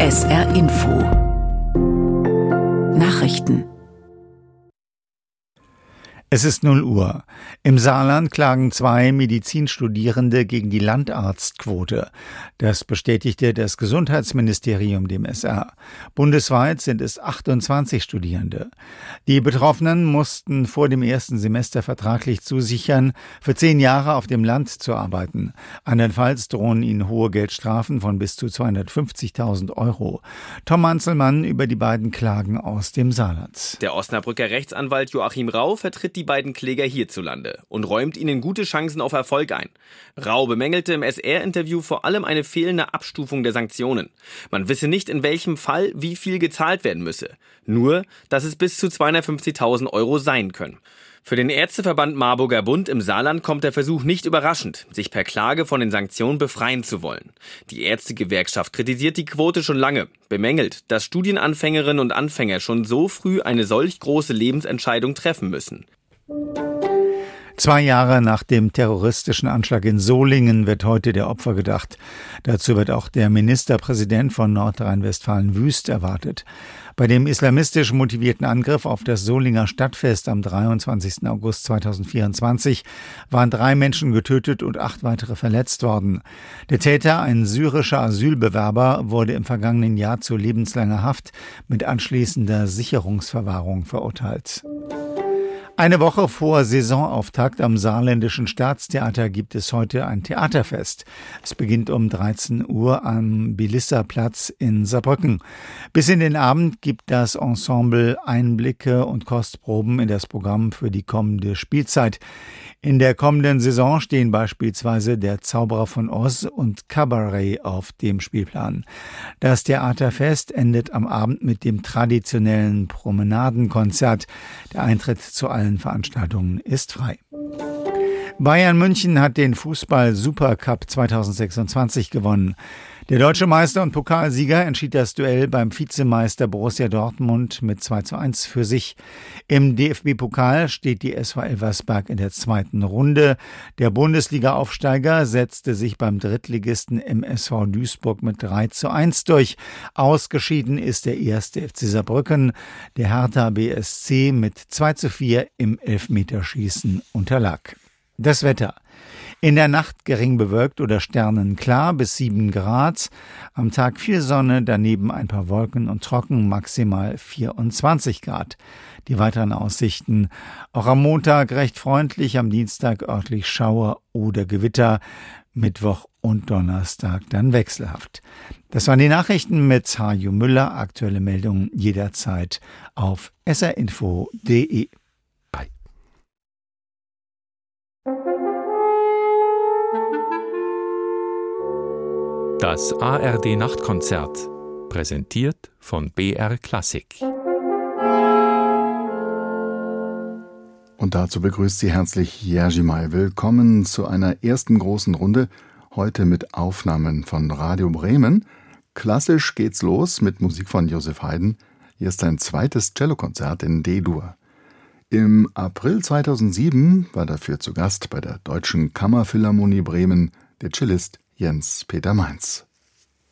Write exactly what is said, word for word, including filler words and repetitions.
S R Info Nachrichten. Es ist null Uhr. Im Saarland klagen zwei Medizinstudierende gegen die Landarztquote. Das bestätigte das Gesundheitsministerium dem S R. Bundesweit sind es achtundzwanzig Studierende. Die Betroffenen mussten vor dem ersten Semester vertraglich zusichern, für zehn Jahre auf dem Land zu arbeiten. Andernfalls drohen ihnen hohe Geldstrafen von bis zu zweihundertfünfzigtausend Euro. Tom Anzelmann über die beiden Klagen aus dem Saarland. Der Osnabrücker Rechtsanwalt Joachim Rau vertritt die beiden Kläger hierzulande und räumt ihnen gute Chancen auf Erfolg ein. Rau bemängelte im S R-Interview vor allem eine fehlende Abstufung der Sanktionen. Man wisse nicht, in welchem Fall wie viel gezahlt werden müsse. Nur, dass es bis zu zweihundertfünfzigtausend Euro sein können. Für den Ärzteverband Marburger Bund im Saarland kommt der Versuch nicht überraschend, sich per Klage von den Sanktionen befreien zu wollen. Die Ärztegewerkschaft kritisiert die Quote schon lange, bemängelt, dass Studienanfängerinnen und Anfänger schon so früh eine solch große Lebensentscheidung treffen müssen. Zwei Jahre nach dem terroristischen Anschlag in Solingen wird heute der Opfer gedacht. Dazu wird auch der Ministerpräsident von Nordrhein-Westfalen Wüst erwartet. Bei dem islamistisch motivierten Angriff auf das Solinger Stadtfest am dreiundzwanzigsten August zweitausendvierundzwanzig waren drei Menschen getötet und acht weitere verletzt worden. Der Täter, ein syrischer Asylbewerber, wurde im vergangenen Jahr zu lebenslanger Haft mit anschließender Sicherungsverwahrung verurteilt. Eine Woche vor Saisonauftakt am Saarländischen Staatstheater gibt es heute ein Theaterfest. Es beginnt um dreizehn Uhr am Belisserplatz in Saarbrücken. Bis in den Abend gibt das Ensemble Einblicke und Kostproben in das Programm für die kommende Spielzeit. In der kommenden Saison stehen beispielsweise Der Zauberer von Oz und Cabaret auf dem Spielplan. Das Theaterfest endet am Abend mit dem traditionellen Promenadenkonzert. Der Eintritt zu allen Veranstaltungen ist frei. Bayern München hat den Fußball-Supercup zweitausendsechsundzwanzig gewonnen. Der deutsche Meister und Pokalsieger entschied das Duell beim Vizemeister Borussia Dortmund mit zwei zu eins für sich. Im D F B-Pokal steht die S V Elversberg in der zweiten Runde. Der Bundesliga-Aufsteiger setzte sich beim Drittligisten M S V Duisburg mit drei zu eins durch. Ausgeschieden ist der erste F C Saarbrücken. Der Hertha B S C mit zwei zu vier im Elfmeterschießen unterlag. Das Wetter. In der Nacht gering bewölkt oder sternenklar bis sieben Grad. Am Tag viel Sonne, daneben ein paar Wolken und trocken, maximal vierundzwanzig Grad. Die weiteren Aussichten. Auch am Montag recht freundlich, am Dienstag örtlich Schauer oder Gewitter. Mittwoch und Donnerstag dann wechselhaft. Das waren die Nachrichten mit Hajo Müller. Aktuelle Meldungen jederzeit auf s r info punkt d e. Das A R D-Nachtkonzert, präsentiert von B R Klassik. Und dazu begrüßt Sie herzlich Jerzy May. Willkommen zu einer ersten großen Runde, heute mit Aufnahmen von Radio Bremen. Klassisch geht's los mit Musik von Joseph Haydn. Hier ist ein zweites Cellokonzert in D-Dur. Im April zweitausendsieben war dafür zu Gast bei der Deutschen Kammerphilharmonie Bremen der Cellist Jens Peter Mainz.